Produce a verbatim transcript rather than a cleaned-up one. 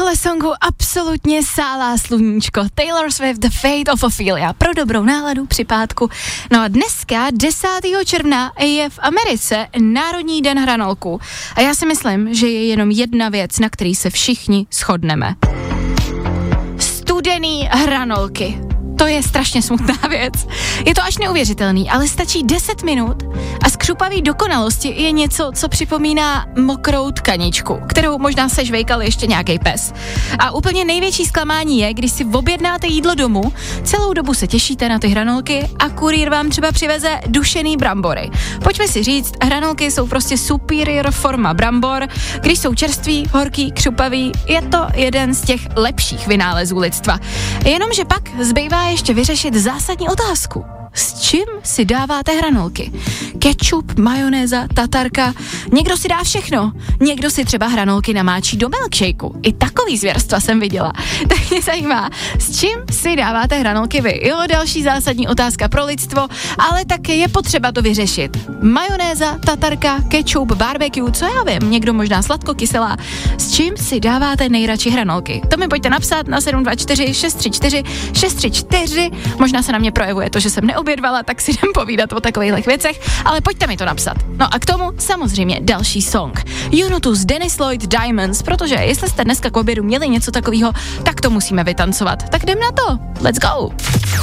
tohohle songu absolutně sálá sluníčko. Taylor Swift, The Fate of Ophelia. Pro dobrou náladu při pátku. No a dneska, desátého června, je v Americe Národní den hranolku. A já si myslím, že je jenom jedna věc, na který se všichni shodneme. Studený hranolky. To je strašně smutná věc. Je to až neuvěřitelný, ale stačí deset minut a z křupavý dokonalosti je něco, co připomíná mokrou tkaničku, kterou možná sežvejkal ještě nějaký pes. A úplně největší zklamání je, když si objednáte jídlo domů, celou dobu se těšíte na ty hranolky a kurýr vám třeba přiveze dušený brambory. Pojďme si říct, hranolky jsou prostě superior forma brambor, když jsou čerství, horký, křupavý, je to jeden z těch lepších vynálezů lidstva. Jenomže pak zbývá ještě vyřešit zásadní otázku. S čím si dáváte hranolky? Ketchup, majonéza, tatarka, někdo si dá všechno. Někdo si třeba hranolky namáčí do milkshakeu. I takový zvěrstva jsem viděla. Tak mě zajímá, s čím si dáváte hranolky vy? Jo, další zásadní otázka pro lidstvo, ale taky je potřeba to vyřešit. Majonéza, tatarka, ketchup, barbecue, co já vím, někdo možná sladkokyselá. S čím si dáváte nejradši hranolky? To mi pojďte napsat na sedm dva čtyři šest tři čtyři šest tři čtyři. Možná se na mě projevuje to, že jsem neobědvala, tak si jdem povídat o takových věcech, ale pojďte mi to napsat. No a k tomu samozřejmě další song. Unitu z Dennis Lloyd Diamonds, protože jestli jste dneska k obědu měli něco takového, tak to musíme vytancovat. Tak jdem na to. Let's go.